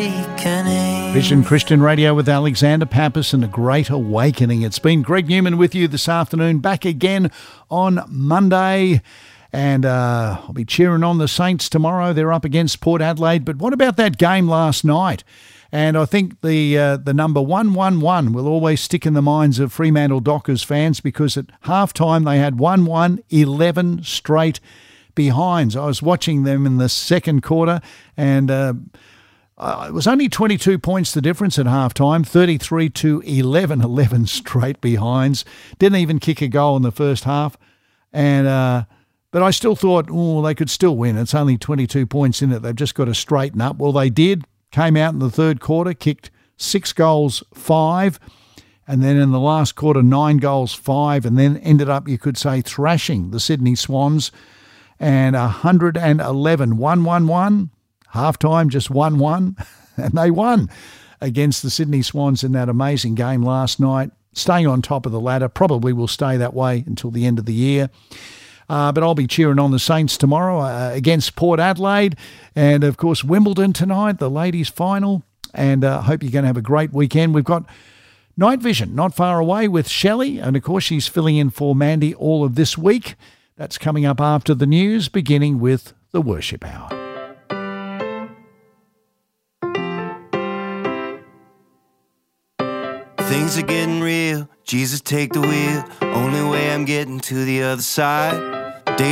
awakening. Vision Christian Radio with Alexander Pappas and a great awakening. It's been Greg Newman with you this afternoon, back again on Monday. And I'll be cheering on the Saints tomorrow. They're up against Port Adelaide. But what about that game last night? And I think the number 111 will always stick in the minds of Fremantle Dockers fans, because at halftime they had 1-1, 11 straight behinds. I was watching them in the second quarter, and it was only 22 points the difference at halftime, 33-11, 11 straight behinds. Didn't even kick a goal in the first half. And but I still thought, they could still win. It's only 22 points in it. They've just got to straighten up. Well, they did. Came out in the third quarter, kicked 6 goals, 5. And then in the last quarter, 9 goals, 5. And then ended up, you could say, thrashing the Sydney Swans. And 111, 1-1-1. Halftime, just 1-1. And they won against the Sydney Swans in that amazing game last night. Staying on top of the ladder. Probably will stay that way until the end of the year. But I'll be cheering on the Saints tomorrow against Port Adelaide. And, of course, Wimbledon tonight, the ladies' final. And I hope you're going to have a great weekend. We've got Night Vision not far away with Shelley. And, of course, she's filling in for Mandy all of this week. That's coming up after the news, beginning with the Worship Hour. Things are getting real. Jesus, take the wheel. Only way I'm getting to the other side.